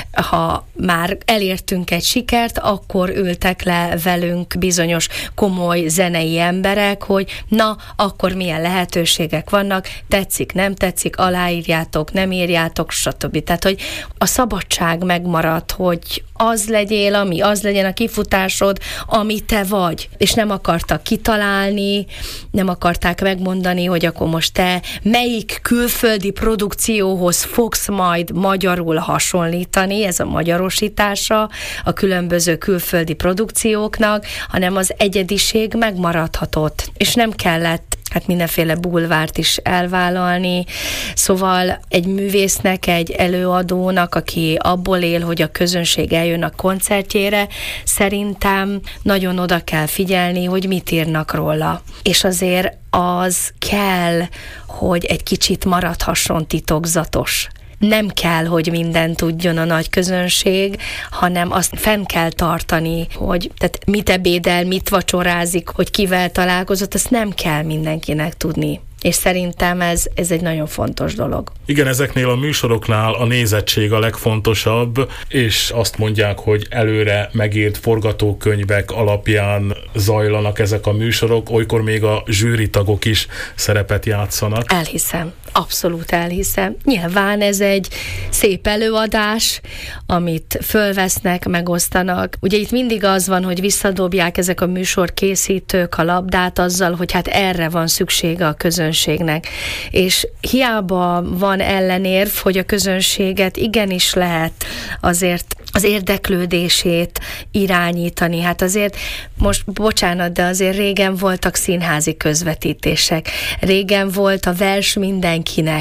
ha már elértünk egy sikert, akkor ültek le velünk bizonyos komoly zenei emberek, hogy na, akkor milyen lehetőségek vannak, tetszik, nem tetszik, aláírjátok, nem írjátok, stb. Tehát, hogy a szabadság megmaradt, hogy az legyél, ami, az legyen a kifutásod, ami te vagy. És nem akartak kitalálni, nem akarták megmondani, hogy akkor most te melyik külföldi produkcióhoz fogsz majd magyarul hasonlítani, ez a magyarosítása a különböző külföldi produkcióknak, hanem az egyediség megmaradhatott, és nem kellett hát mindenféle bulvárt is elvállalni. Szóval egy művésznek, egy előadónak, aki abból él, hogy a közönség eljön a koncertjére, szerintem nagyon oda kell figyelni, hogy mit írnak róla. És azért az kell, hogy egy kicsit maradhasson titokzatos. Nem kell, hogy mindent tudjon a nagy közönség, hanem azt fenn kell tartani, hogy tehát mit ebédel, mit vacsorázik, hogy kivel találkozott, azt nem kell mindenkinek tudni. És szerintem ez, ez egy nagyon fontos dolog. Igen, ezeknél a műsoroknál a nézettség a legfontosabb, és azt mondják, hogy előre megírt forgatókönyvek alapján zajlanak ezek a műsorok, olykor még a zsűritagok is szerepet játszanak. Elhiszem. Abszolút elhiszem. Nyilván ez egy szép előadás, amit fölvesznek, megosztanak. Ugye itt mindig az van, hogy visszadobják ezek a műsorkészítők a labdát azzal, hogy hát erre van szüksége a közönségnek. És hiába van ellenérv, hogy a közönséget igenis lehet azért az érdeklődését irányítani. Hát azért most, bocsánat, de azért régen voltak színházi közvetítések. Régen volt a vers mindenkinek.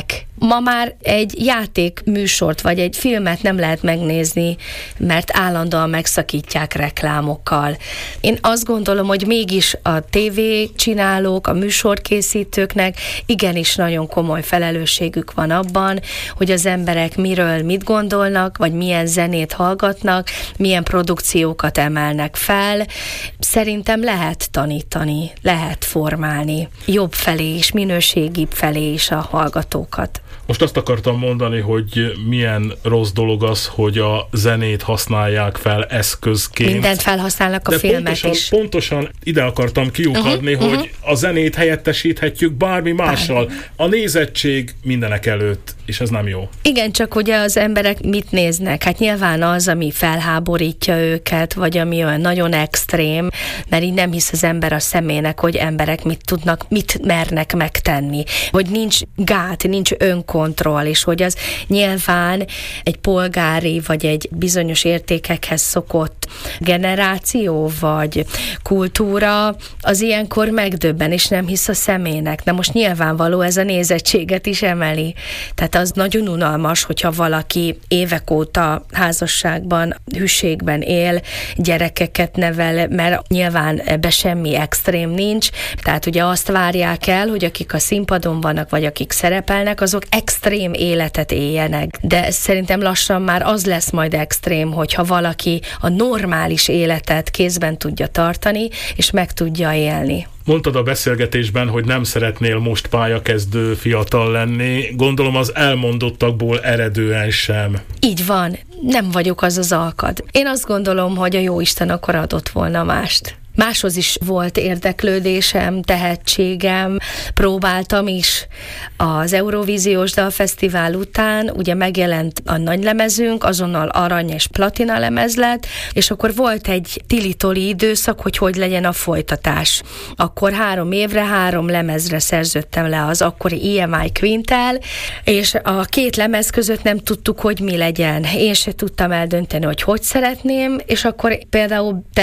Ma már egy játékműsort vagy egy filmet nem lehet megnézni, mert állandóan megszakítják reklámokkal. Én azt gondolom, hogy mégis a tévécsinálók, a műsorkészítőknek igenis nagyon komoly felelősségük van abban, hogy az emberek miről mit gondolnak, vagy milyen zenét hallgatnak, milyen produkciókat emelnek fel. Szerintem lehet tanítani, lehet formálni jobb felé is, minőségibb felé is a hallgatókat. Most azt akartam mondani, hogy milyen rossz dolog az, hogy a zenét használják fel eszközként. Mindent felhasználnak a de filmek pontosan, is. Pontosan ide akartam kiukadni, uh-huh, hogy uh-huh. a zenét helyettesíthetjük bármi mással. Bármi. A nézettség mindenek előtt, és ez nem jó. Igen, csak ugye az emberek mit néznek? Hát nyilván az, ami felháborítja őket, vagy ami olyan nagyon extrém, mert így nem hisz az ember a szemének, hogy emberek mit tudnak, mit mernek megtenni. Hogy nincs gát, nincs önkontroll, és hogy az nyilván egy polgári, vagy egy bizonyos értékekhez szokott generáció, vagy kultúra, az ilyenkor megdöbben, és nem hisz a szemének. Na most nyilvánvaló ez a nézettséget is emeli. Tehát az nagyon unalmas, hogyha valaki évek óta házasságban, hűségben él, gyerekeket nevel, mert nyilván ebbe semmi extrém nincs. Tehát ugye azt várják el, hogy akik a színpadon vannak, vagy akik szerepelnek, azok extrém életet éljenek. De szerintem lassan már az lesz majd extrém, hogyha valaki a normális életet kézben tudja tartani, és meg tudja élni. Mondtad a beszélgetésben, hogy nem szeretnél most pályakezdő fiatal lenni. Gondolom az elmondottakból eredően sem. Így van. Nem vagyok az az alkad. Én azt gondolom, hogy a jóisten akkor adott volna mást. Máshoz is volt érdeklődésem, tehetségem, próbáltam is. Az Eurovíziós Dalfesztivál után ugye megjelent a nagylemezünk, azonnal arany és platina lemez lett, és akkor volt egy tili-toli időszak, hogy hogy legyen a folytatás. Akkor három évre, három lemezre szerződtem le az akkori i em i Quinttel, és a két lemez között nem tudtuk, hogy mi legyen. Én se tudtam eldönteni, hogy hogy szeretném, és akkor például